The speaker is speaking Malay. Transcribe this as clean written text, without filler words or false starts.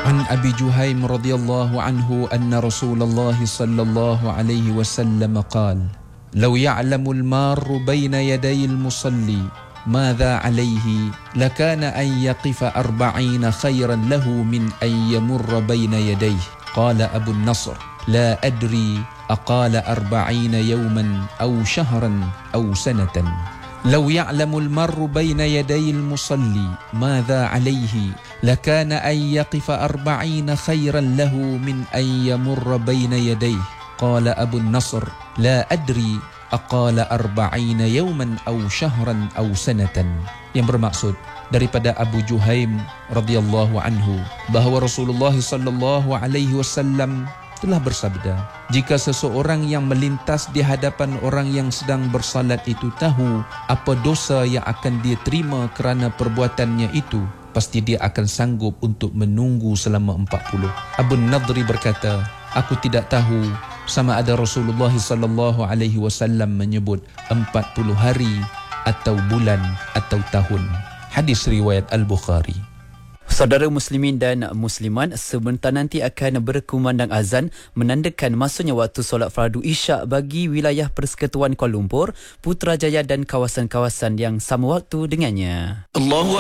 عن أبي جهيم رضي الله عنه أن رسول الله صلى الله عليه وسلم قال: لو يعلم المار بين يدي المصلي ماذا عليه لكان أن يقف 40 خيرا له من أن يمر بين يديه. قال أبو النصر: لا أدري أقال 40 يوما أو شهرا أو سنة. لو يعلم المر بين يدي المصلي ماذا عليه لكان أن يقف 40 خيرا له من أن يمر بين يديه. قال أبو النصر: لا أدري أقال 40 يوما أو شهرا أو سنة. Yang bermaksud daripada Abu Juhaim radhiyallahu anhu bahawa Rasulullah sallallahu alaihi wasallam telah bersabda, jika seseorang yang melintas di hadapan orang yang sedang bersalat itu tahu apa dosa yang akan dia terima kerana perbuatannya itu, pasti dia akan sanggup untuk menunggu selama 40. Abu Nadri berkata, aku tidak tahu sama ada Rasulullah sallallahu alaihi wasallam menyebut 40 hari atau bulan atau tahun. Hadis riwayat Al-Bukhari. Saudara muslimin dan muslimat, sebentar nanti akan berkumandang azan menandakan masuknya waktu solat fardu Isyak bagi wilayah Persekutuan Kuala Lumpur, Putrajaya dan kawasan-kawasan yang sama waktu dengannya. Allahu